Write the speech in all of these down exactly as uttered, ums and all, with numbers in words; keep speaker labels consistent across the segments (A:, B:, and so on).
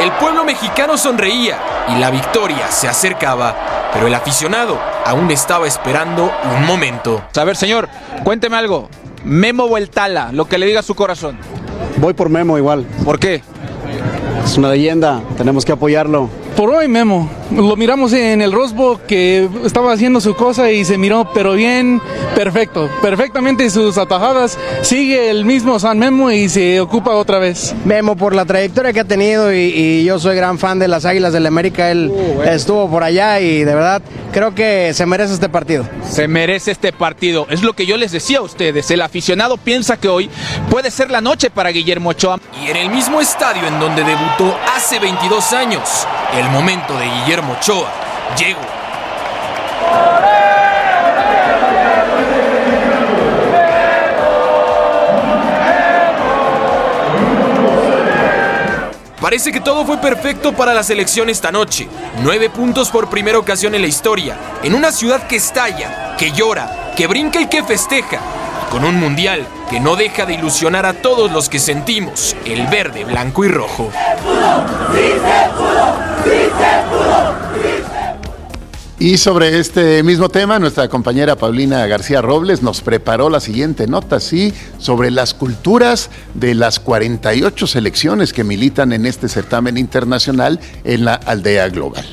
A: El pueblo mexicano sonreía y la victoria se acercaba, pero el aficionado aún estaba esperando un momento.
B: A ver, señor, cuénteme algo. ¿Memo o el Tala? Lo que le diga su corazón.
C: Voy por Memo igual.
B: ¿Por qué?
C: Es una leyenda, tenemos que apoyarlo.
D: Por hoy Memo, lo miramos en el Rose Bowl que estaba haciendo su cosa y se miró pero bien, perfecto, perfectamente sus atajadas, sigue el mismo San Memo y se ocupa otra vez.
E: Memo por la trayectoria que ha tenido y, y yo soy gran fan de las Águilas del América, él uh, bueno. estuvo por allá y de verdad creo que se merece este partido.
B: Se merece este partido, es lo que yo les decía a ustedes, el aficionado piensa que hoy puede ser la noche para Guillermo Ochoa.
A: Y en el mismo estadio en donde debutó hace veintidós años, el momento de Guillermo Ochoa llegó. Parece que todo fue perfecto para la selección esta noche. Nueve puntos por primera ocasión en la historia, en una ciudad que estalla, que llora, que brinca y que festeja, con un mundial que no deja de ilusionar a todos los que sentimos el verde, blanco y rojo.
F: Y sobre este mismo tema, nuestra compañera Paulina García Robles nos preparó la siguiente nota, sí, sobre las culturas de las cuarenta y ocho selecciones que militan en este certamen internacional en la aldea global.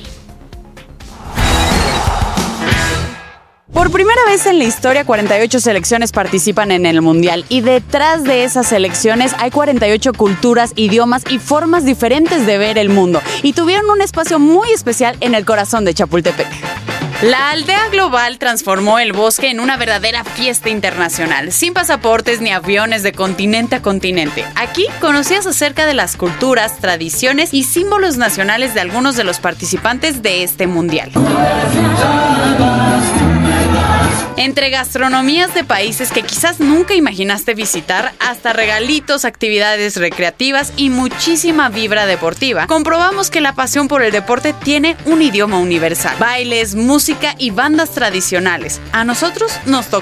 G: Por primera vez en la historia, cuarenta y ocho selecciones participan en el Mundial y detrás de esas selecciones hay cuarenta y ocho culturas, idiomas y formas diferentes de ver el mundo y tuvieron un espacio muy especial en el corazón de Chapultepec. La aldea global transformó el bosque en una verdadera fiesta internacional, sin pasaportes ni aviones de continente a continente. Aquí conocías acerca de las culturas, tradiciones y símbolos nacionales de algunos de los participantes de este Mundial. Entre gastronomías de países que quizás nunca imaginaste visitar, hasta regalitos, actividades recreativas y muchísima vibra deportiva, comprobamos que la pasión por el deporte tiene un idioma universal. Bailes, música y bandas tradicionales. A nosotros nos tocó